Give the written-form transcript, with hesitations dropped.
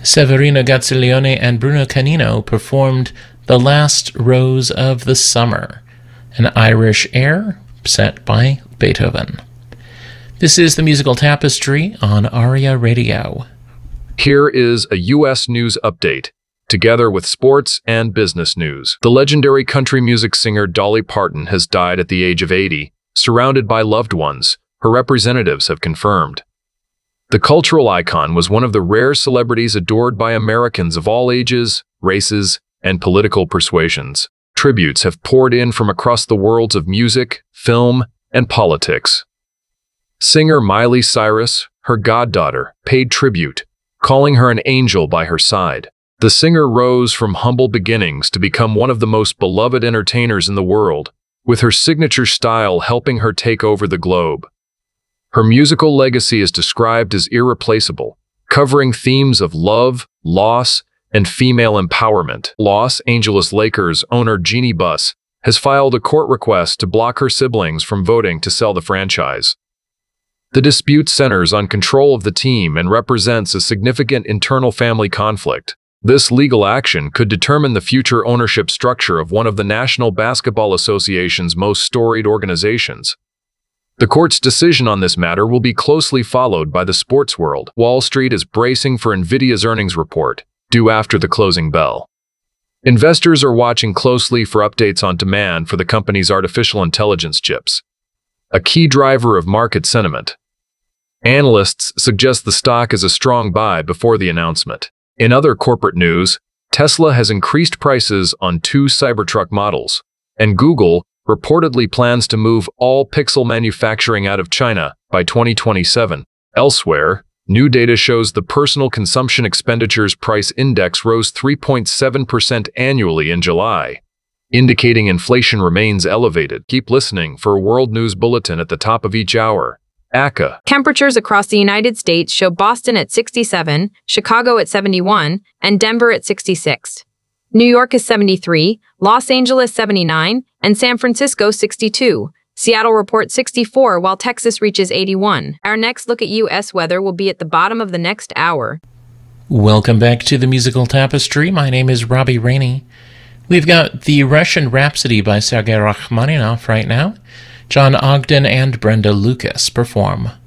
Severino Gazziglione and Bruno Canino performed The Last Rose of the Summer, an Irish air set by Beethoven. This is the Musical Tapestry on ARIA Radio. Here is a U.S. news update, together with sports and business news. The legendary country music singer Dolly Parton has died at the age of 80, surrounded by loved ones, her representatives have confirmed. The cultural icon was one of the rare celebrities adored by Americans of all ages, races, and political persuasions. Tributes have poured in from across the worlds of music, film, and politics. Singer Miley Cyrus, her goddaughter, paid tribute, calling her an angel by her side. The singer rose from humble beginnings to become one of the most beloved entertainers in the world, with her signature style helping her take over the globe. Her musical legacy is described as irreplaceable, covering themes of love, loss, and female empowerment. Los Angeles Lakers owner Jeannie Buss has filed a court request to block her siblings from voting to sell the franchise. The dispute centers on control of the team and represents a significant internal family conflict. This legal action could determine the future ownership structure of one of the National Basketball Association's most storied organizations. The court's decision on this matter will be closely followed by the sports world. Wall Street is bracing for NVIDIA's earnings report, due after the closing bell. Investors are watching closely for updates on demand for the company's artificial intelligence chips, a key driver of market sentiment. Analysts suggest the stock is a strong buy before the announcement. In other corporate news, Tesla has increased prices on 2 Cybertruck models, and Google reportedly plans to move all Pixel manufacturing out of China by 2027. Elsewhere, new data shows the personal consumption expenditures price index rose 3.7% annually in July, indicating inflation remains elevated. Keep listening for a World News Bulletin at the top of each hour. ACA. Temperatures across the United States show Boston at 67, Chicago at 71, and Denver at 66. New York is 73, Los Angeles 79, and San Francisco 62. Seattle reports 64, while Texas reaches 81. Our next look at U.S. weather will be at the bottom of the next hour. Welcome back to the Musical Tapestry. My name is Robbie Rainey. We've got the Russian Rhapsody by Sergei Rachmaninoff right now. John Ogden and Brenda Lucas perform